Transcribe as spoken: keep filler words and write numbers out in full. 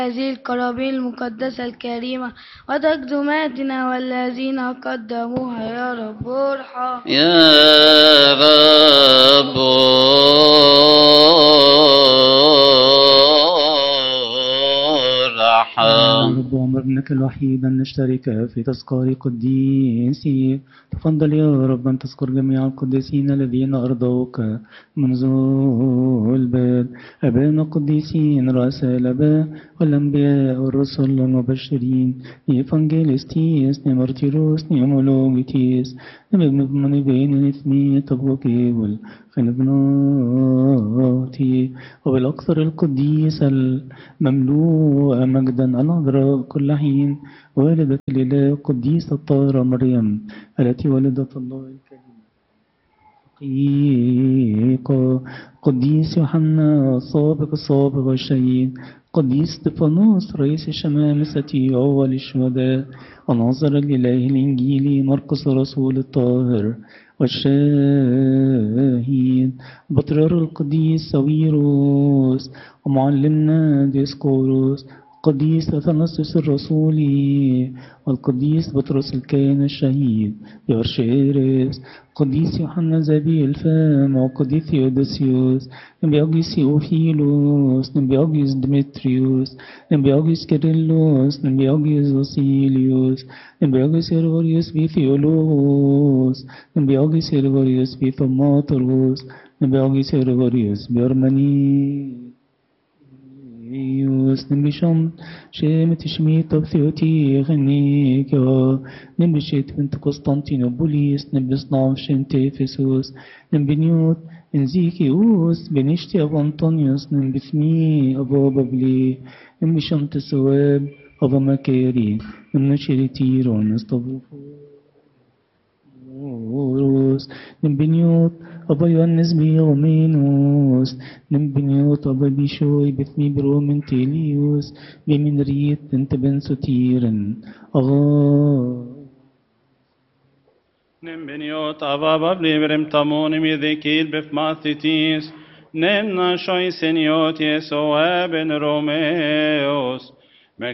هذه القرابين المقدسة الكريمة وتقدماتنا والذين قدموها يا رب ارحم يا رب ارحم. رب ابنك الوحيد أن نشترك في تذكار قديسي. تفضل يا رب أن تذكر جميع القديسين الذين أرضوك منذ البدء، أبانا القديسين رؤساء الآباء والأنبياء والرسل المبشرين، إيفانجيلستيس نيمارتيروس نيمولوجيتيس نبن بين الاثنين تبوكيبل خنبناتي، وبالأكثر القديس المملوء مجدا العذراء كل حين والدة الإله القديسة الطاهرة مريم التي ولدت الله الكريم حقيقة، قديس يوحنا السابق السابق والشهيد، قديس استفانوس رئيس الشمامسة أول الشهداء، وناظر الإله الإنجيلي مرقس الرسول الطاهر والشاهد، بطرير القديس ساويروس ومعلمنا ديسكوروس، قديس أثناسيوس الرسولي، والقديس بطرس الكاهن الشهيد يورشيرس، قديس يوحنا ذبي الفم، وقديس ثيودوسيوس، نبياجيس أوفيلوس، نبياجيس ديمتريوس، نبياجيس كيرلس، نبياجيس واسيليوس، نبياجيس هيرغوريوس بيثيولوس، نبياجيس هيرغوريوس بيثوماتروس، نبياجيس هيرغوريوس بيرماني يوس نبيشم شامت شميت بثيوتي غنيكا نبشيت بنت قسطنطينوبوليس نبصناف شمت افسوس نبنيوت انزيكيوس بنشتي ابو انطونيوس نبثمي ابو بابلي نبشم تسواب ابو مكاري نبنشري تيرون نستغفروس نبنيوت أبا يونس بيومينوس نبنيوت أبا بيشوي بثمي برومن تيليوس بمن ريت انت بن ستيرن أغا نبنيوت أبا بابلي برمتمون ميذيكيد بفماثيتيس نمنا شوي سنيوت يسوع بن روميوس